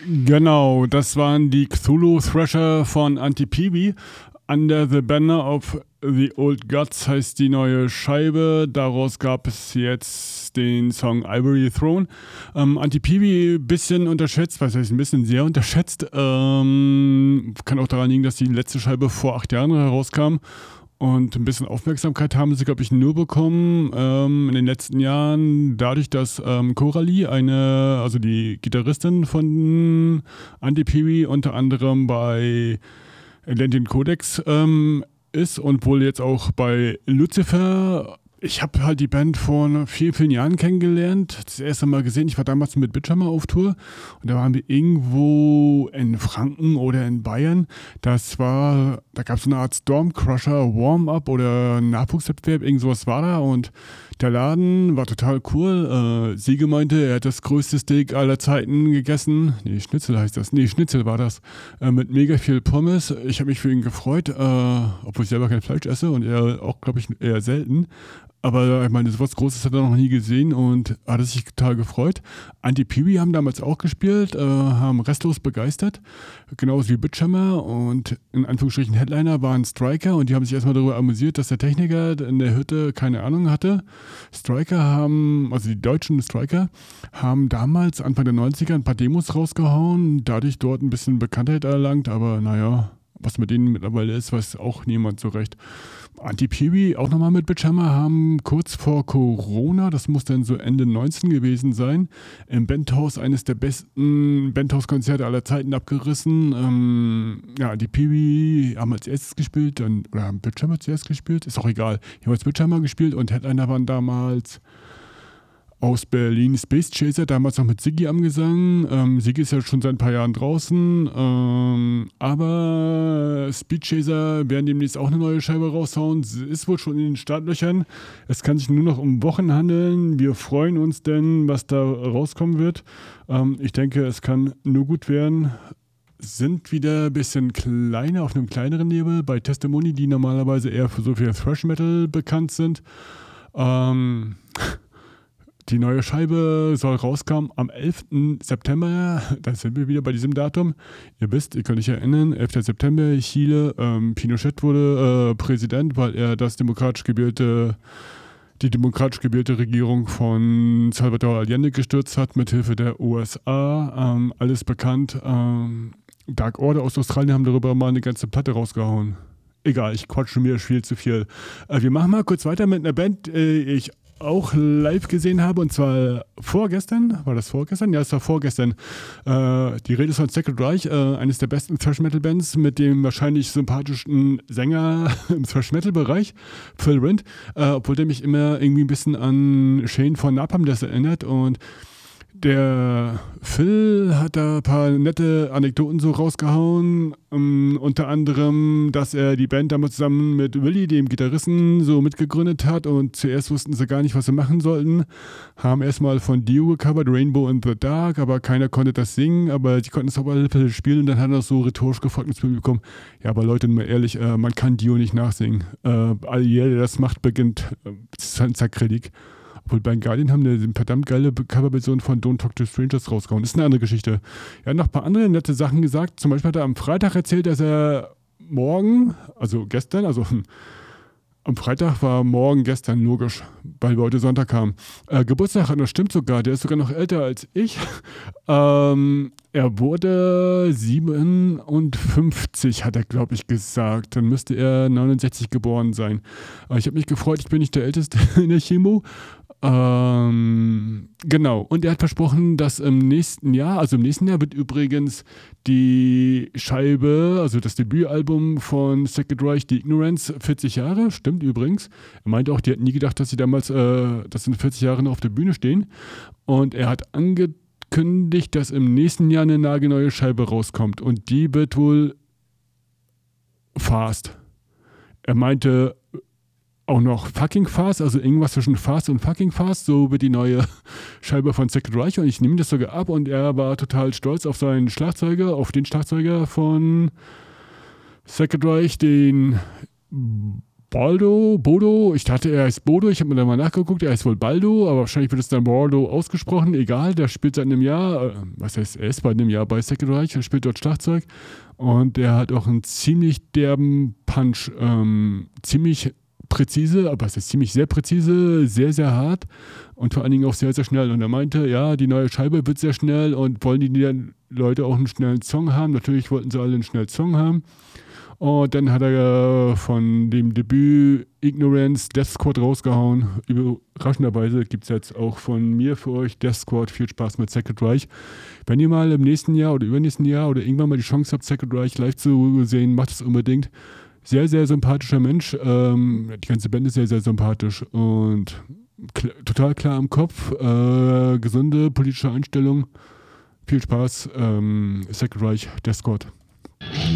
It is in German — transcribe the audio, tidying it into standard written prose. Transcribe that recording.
Genau, das waren die Cthulhu Thrasher von Anti-Peewee. Under the Banner of the Old Gods heißt die neue Scheibe. Daraus gab es jetzt den Song Ivory Throne. Anti-Peewee bisschen unterschätzt, was heißt ein bisschen sehr unterschätzt. Kann auch daran liegen, dass die letzte Scheibe vor 8 Jahren herauskam. Und ein bisschen Aufmerksamkeit haben sie, glaube ich, nur bekommen in den letzten Jahren, dadurch, dass Coralie, also die Gitarristin von Anti-Peewee, unter anderem bei Atlantean Codex ist und wohl jetzt auch bei Lucifer. Ich habe halt die Band vor vielen, vielen Jahren kennengelernt, das erste Mal gesehen. Ich war damals mit Bitchammer auf Tour und da waren wir irgendwo in Franken oder in Bayern. Da gab es so eine Art Stormcrusher Warm-Up oder Nachwuchswettbewerb, irgend sowas war da und der Laden war total cool. Siege meinte, er hat das größte Steak aller Zeiten gegessen. Nee, Schnitzel heißt das. Nee, Schnitzel war das. Mit mega viel Pommes. Ich habe mich für ihn gefreut, obwohl ich selber kein Fleisch esse und er auch, glaube ich, eher selten. Aber ich meine, sowas Großes hat er noch nie gesehen und hat sich total gefreut. Anti-Peewee haben damals auch gespielt, haben restlos begeistert, genauso wie Bitchammer und in Anführungsstrichen Headliner waren Striker und die haben sich erstmal darüber amüsiert, dass der Techniker in der Hütte keine Ahnung hatte. Also die deutschen Striker, haben damals Anfang der 90er ein paar Demos rausgehauen, dadurch dort ein bisschen Bekanntheit erlangt, aber naja, was mit denen mittlerweile ist, weiß auch niemand so recht. Anti-Peewee, auch nochmal mit Bitchammer, haben kurz vor Corona, das muss dann so Ende 19 gewesen sein, im Bandhaus eines der besten Bandhaus-Konzerte aller Zeiten abgerissen. Anti-Peewee haben als erstes gespielt, oder haben Bitchammer zuerst gespielt, ist auch egal. Hier haben als Bitchammer gespielt und Headliner waren damals aus Berlin Space Chaser, damals noch mit Siggi am Gesang. Siggi ist ja schon seit ein paar Jahren draußen, aber Speed Chaser werden demnächst auch eine neue Scheibe raushauen. Sie ist wohl schon in den Startlöchern. Es kann sich nur noch um Wochen handeln. Wir freuen uns denn, was da rauskommen wird. Ich denke, es kann nur gut werden. Sind wieder ein bisschen kleiner, auf einem kleineren Label, bei Testimony, die normalerweise eher für so viel Thrash Metal bekannt sind. Die neue Scheibe soll rauskommen am 11. September. Da sind wir wieder bei diesem Datum. Ihr könnt euch erinnern, 11. September, Chile. Pinochet wurde Präsident, weil er die demokratisch gewählte Regierung von Salvador Allende gestürzt hat, mithilfe der USA. Alles bekannt. Dark Order aus Australien haben darüber mal eine ganze Platte rausgehauen. Egal, ich quatsche mir viel zu viel. Wir machen mal kurz weiter mit einer Band, ich auch live gesehen habe, und zwar vorgestern. War das vorgestern? Ja, es war vorgestern. Die Rede ist von Sacred Reich, eines der besten Thrash-Metal-Bands mit dem wahrscheinlich sympathischsten Sänger im Thrash-Metal-Bereich, Phil Rind, obwohl der mich immer irgendwie ein bisschen an Shane von Napalm Death erinnert, und der Phil hat da ein paar nette Anekdoten so rausgehauen, unter anderem, dass er die Band damals zusammen mit Willi, dem Gitarristen, so mitgegründet hat, und zuerst wussten sie gar nicht, was sie machen sollten, haben erstmal von Dio gecovert, Rainbow in the Dark, aber keiner konnte das singen, aber die konnten es auf alle Fälle spielen, und dann hat er so rhetorisch gefragt ins Publikum, ja, aber Leute, mal ehrlich, man kann Dio nicht nachsingen. Jeder, der das macht, beginnt, das ist ein Sakrileg. Obwohl bei Guardian haben eine verdammt geile Coverversion von Don't Talk to Strangers rausgehauen. Das ist eine andere Geschichte. Er hat noch ein paar andere nette Sachen gesagt. Zum Beispiel hat er am Freitag erzählt, dass er morgen, also gestern, am Freitag war morgen gestern, logisch, weil wir heute Sonntag haben. Geburtstag hat, das stimmt sogar, der ist sogar noch älter als ich. Er wurde 57, hat er, glaube ich, gesagt. Dann müsste er 69 geboren sein. Ich habe mich gefreut, ich bin nicht der Älteste in der Chemo. Genau, und er hat versprochen, dass im nächsten Jahr wird übrigens die Scheibe, also das Debütalbum von Sacred Reich, die Ignorance, 40 Jahre, stimmt übrigens. Er meinte auch, die hätten nie gedacht, dass sie damals, dass in 40 Jahren noch auf der Bühne stehen, und er hat angekündigt, dass im nächsten Jahr eine nagelneue Scheibe rauskommt, und die wird wohl fast. Er meinte auch noch fucking fast, also irgendwas zwischen fast und fucking fast, so wird die neue Scheibe von Sacred Reich, und ich nehme das sogar ab, und er war total stolz auf den Schlagzeuger von Sacred Reich, den Bodo, ich dachte, er heißt Bodo, ich habe mir da mal nachgeguckt, er heißt wohl Baldo, aber wahrscheinlich wird es dann Bordo ausgesprochen, egal, der spielt seit einem Jahr, was heißt, er ist bei einem Jahr bei Sacred Reich, er spielt dort Schlagzeug und der hat auch einen ziemlich derben Punch, ziemlich präzise, aber es ist ziemlich sehr präzise, sehr, sehr hart und vor allen Dingen auch sehr, sehr schnell. Und er meinte, ja, die neue Scheibe wird sehr schnell und wollen die Leute auch einen schnellen Song haben. Natürlich wollten sie alle einen schnellen Song haben. Und dann hat er von dem Debüt Ignorance Death Squad rausgehauen. Überraschenderweise gibt es jetzt auch von mir für euch Death Squad. Viel Spaß mit Sacred Reich. Wenn ihr mal im nächsten Jahr oder übernächsten Jahr oder irgendwann mal die Chance habt, Sacred Reich live zu sehen, macht es unbedingt. Sehr, sehr sympathischer Mensch. Die ganze Band ist sehr, sehr sympathisch und total klar im Kopf. Gesunde politische Einstellung. Viel Spaß. Sacred Reich, Death Squad.